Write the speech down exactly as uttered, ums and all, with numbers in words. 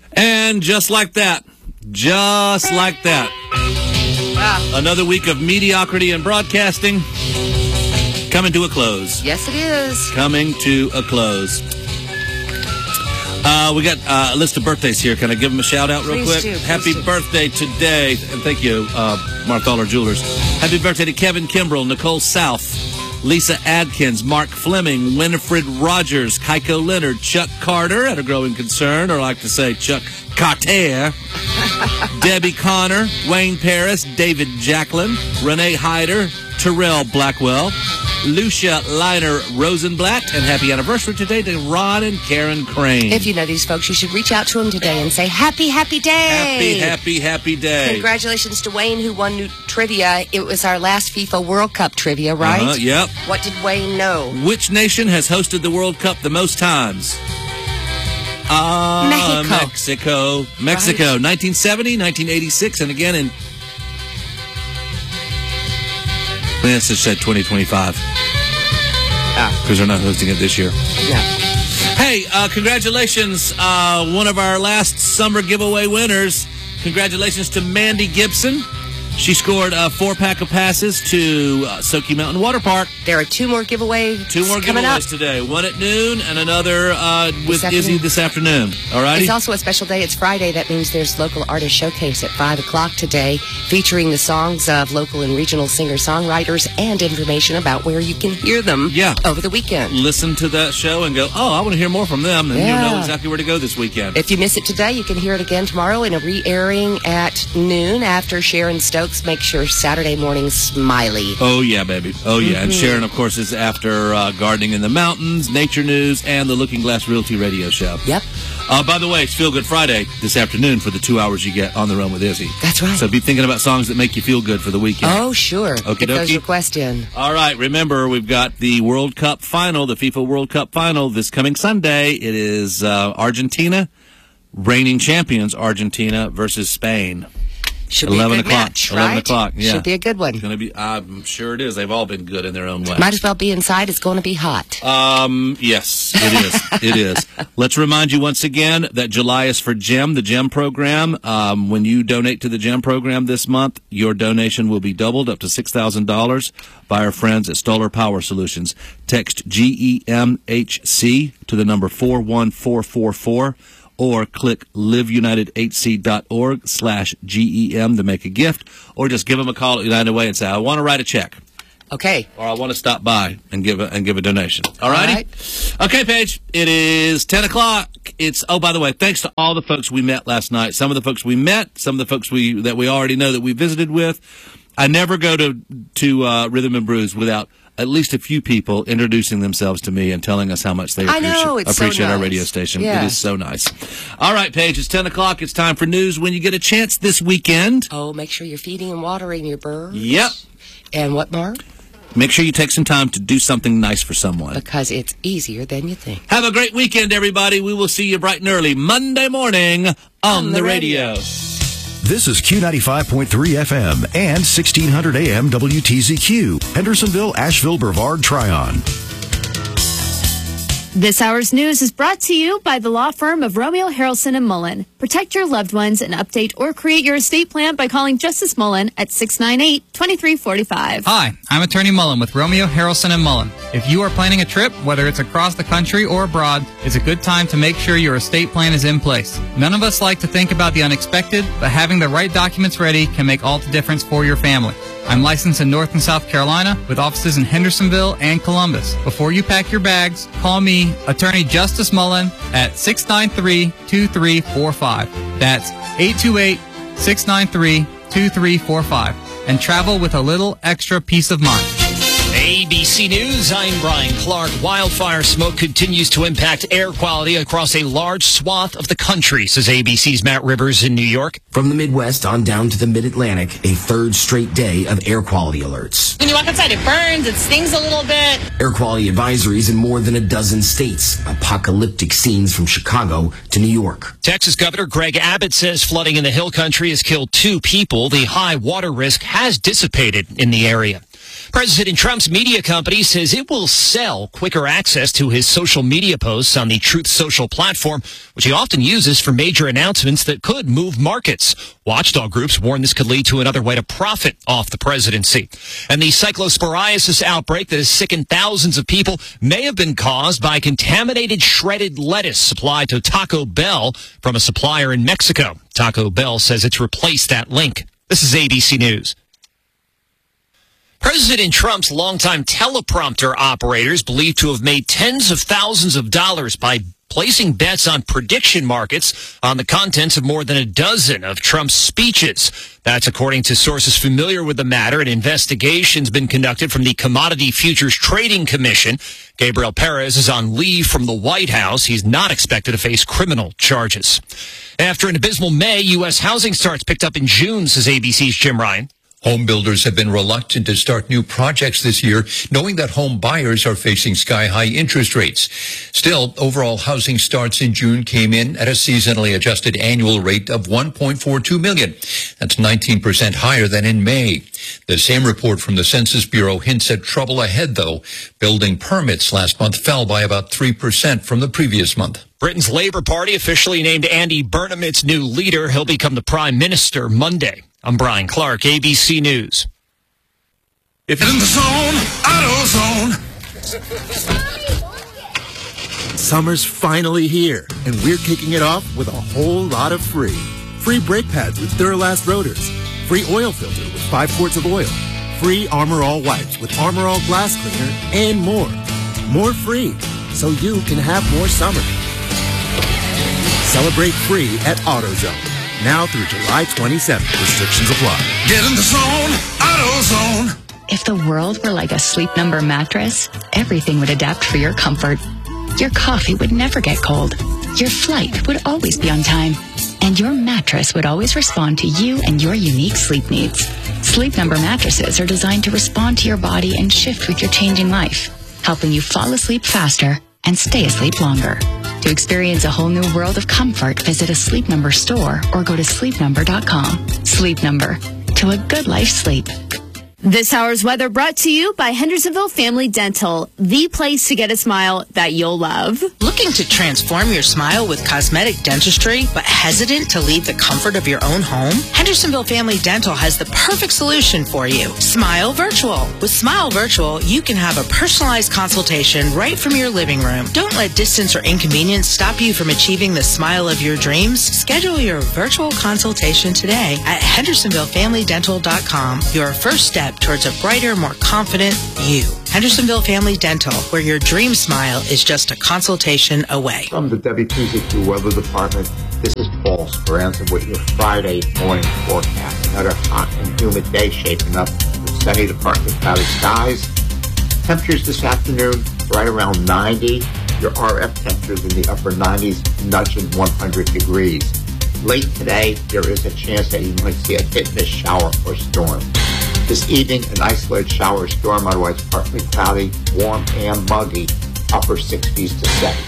And just like that, just like that, wow. Another week of mediocrity in broadcasting coming to a close. Yes, it is. Coming to a close. Uh, we got uh, a list of birthdays here. Can I give them a shout out real Please quick? do, please Happy do. birthday today. And thank you, uh, Marthaler Jewelers. Happy birthday to Kevin Kimbrell, Nicole South, Lisa Adkins, Mark Fleming, Winifred Rogers, Keiko Leonard, Chuck Carter at A Growing Concern, or I like to say Chuck Carter, Debbie Connor, Wayne Paris, David Jacklin, Renee Hyder, Terrell Blackwell, Lucia Liner Rosenblatt, and happy anniversary today to Ron and Karen Crane. If you know these folks, you should reach out to them today and say, happy, happy day. Happy, happy, happy day. Congratulations to Wayne, who won new trivia. It was our last FIFA World Cup trivia, right? Uh-huh, yep. What did Wayne know? Which nation has hosted the World Cup the most times? Uh, Mexico. Mexico. Mexico. Right. nineteen seventy, nineteen eighty-six, and again in... This just said twenty twenty-five. Ah. Because they're not hosting it this year. Yeah. Hey, uh, congratulations. Uh, one of our last summer giveaway winners. Congratulations to Mandy Gibson. She scored a four-pack of passes to uh, Soaky Mountain Water Park. There are two more giveaways Two more coming giveaways up. today. One at noon and another uh, with This Izzy afternoon. this afternoon. All righty? It's also a special day. It's Friday. That means there's Local Artist Showcase at five o'clock today, featuring the songs of local and regional singer-songwriters and information about where you can hear them Yeah. over the weekend. Listen to that show and go, oh, I want to hear more from them. And Yeah. you know exactly where to go this weekend. If you miss it today, you can hear it again tomorrow in a re-airing at noon after Sharon Stokes makes your Saturday morning smiley. Oh, yeah, baby. Oh, yeah. Mm-hmm. And Sharon, of course, is after uh, Gardening in the Mountains, Nature News, and the Looking Glass Realty radio show. Yep. Uh, by the way, it's Feel Good Friday this afternoon for the two hours you get on the run with Izzy. That's right. So be thinking about songs that make you feel good for the weekend. Oh, sure. Okie Get those dokie. requests in. All right, remember, we've got the World Cup final, the FIFA World Cup final this coming Sunday. It is uh, Argentina, reigning champions Argentina versus Spain. Should be a eleven good o'clock. match, eleven right? o'clock, yeah. Should be a good one. It's going to be, I'm sure it is. They've all been good in their own way. Might as well be inside. It's going to be hot. Um, yes, it is. It is. Let's remind you once again that July is for GEM, the GEM program. Um, when you donate to the GEM program this month, your donation will be doubled up to six thousand dollars by our friends at Stoller Power Solutions. Text G E M H C to the number four one four four four. Or click liveunitedhc.org slash GEM to make a gift. Or just give them a call at United Way and say, I want to write a check. Okay. Or I want to stop by and give a, and give a donation. All righty? All right. Okay, Paige. It is ten o'clock. It's, oh, by the way, thanks to all the folks we met last night. Some of the folks we met, some of the folks we that we already know that we visited with. I never go to, to uh, Rhythm and Brews without at least a few people introducing themselves to me and telling us how much they I appreciate, know, it's so appreciate our nice. radio station. Yeah. It is so nice. All right, Paige, it's ten o'clock. It's time for news when you get a chance this weekend. Oh, make sure you're feeding and watering your birds. Yep. And what more? Make sure you take some time to do something nice for someone. Because it's easier than you think. Have a great weekend, everybody. We will see you bright and early Monday morning on, On the the radio. radio. This is Q ninety-five point three F M and sixteen hundred A M W T Z Q, Hendersonville, Asheville, Brevard, Tryon. This hour's news is brought to you by the law firm of Romeo Harrelson and Mullen. Protect your loved ones and update or create your estate plan by calling Justice Mullen at six nine eight, two three four five. Hi, I'm Attorney Mullen with Romeo Harrelson and Mullen. If you are planning a trip, whether it's across the country or abroad, it's a good time to make sure your estate plan is in place. None of us like to think about the unexpected, but having the right documents ready can make all the difference for your family. I'm licensed in North and South Carolina with offices in Hendersonville and Columbus. Before you pack your bags, call me, Attorney Justice Mullen, at six nine three, two three four five. That's eight two eight, six nine three, two three four five. And travel with a little extra peace of mind. A B C News, I'm Brian Clark. Wildfire smoke continues to impact air quality across a large swath of the country, says A B C's Matt Rivers in New York. From the Midwest on down to the Mid-Atlantic, a third straight day of air quality alerts. When you walk outside, it burns, it stings a little bit. Air quality advisories in more than a dozen states. Apocalyptic scenes from Chicago to New York. Texas Governor Greg Abbott says flooding in the Hill Country has killed two people. The high water risk has dissipated in the area. President Trump's media company says it will sell quicker access to his social media posts on the Truth Social platform, which he often uses for major announcements that could move markets. Watchdog groups warn this could lead to another way to profit off the presidency. And the cyclosporiasis outbreak that has sickened thousands of people may have been caused by contaminated shredded lettuce supplied to Taco Bell from a supplier in Mexico. Taco Bell says it's replaced that link. This is A B C News. President Trump's longtime teleprompter operators believed to have made tens of thousands of dollars by placing bets on prediction markets on the contents of more than a dozen of Trump's speeches. That's according to sources familiar with the matter. An investigation's been conducted from the Commodity Futures Trading Commission. Gabriel Perez is on leave from the White House. He's not expected to face criminal charges. After an abysmal May, U S housing starts picked up in June, says A B C's Jim Ryan. Home builders have been reluctant to start new projects this year, knowing that home buyers are facing sky-high interest rates. Still, overall housing starts in June came in at a seasonally adjusted annual rate of one point four two million. That's nineteen percent higher than in May. The same report from the Census Bureau hints at trouble ahead, though. Building permits last month fell by about three percent from the previous month. Britain's Labour Party officially named Andy Burnham its new leader. He'll become the Prime Minister Monday. I'm Brian Clark, A B C News. If in the zone, AutoZone. Summer's finally here, and we're kicking it off with a whole lot of free. Free brake pads with Duralast rotors. Free oil filter with five quarts of oil. Free Armor All wipes with Armor All glass cleaner, and more. More free, so you can have more summer. Celebrate free at AutoZone. Now through July twenty-seventh. Restrictions apply. Get in the zone, AutoZone. If the world were like a Sleep Number mattress, everything would adapt for your comfort. Your coffee would never get cold. Your flight would always be on time. And your mattress would always respond to you and your unique sleep needs. Sleep Number mattresses are designed to respond to your body and shift with your changing life, helping you fall asleep faster and stay asleep longer. To experience a whole new world of comfort, visit a Sleep Number store or go to sleep number dot com. Sleep Number. To a good life sleep. This hour's weather brought to you by Hendersonville Family Dental, the place to get a smile that you'll love. Looking to transform your smile with cosmetic dentistry, but hesitant to leave the comfort of your own home? Hendersonville Family Dental has the perfect solution for you. Smile Virtual. With Smile Virtual, you can have a personalized consultation right from your living room. Don't let distance or inconvenience stop you from achieving the smile of your dreams. Schedule your virtual consultation today at hendersonville family dental dot com. Your first step towards a brighter, more confident you. Hendersonville Family Dental, where your dream smile is just a consultation away. From the W T Z Q Weather Department, this is Paul Speranza with your Friday morning forecast. Another hot and humid day shaping up with sunny to partly cloudy skies. Temperatures this afternoon right around ninety. Your R F temperatures in the upper nineties, nudging one hundred degrees. Late today, there is a chance that you might see a hit-miss shower or storm. This evening, an isolated shower or storm, otherwise partly cloudy, warm and muggy, upper sixties to seventies.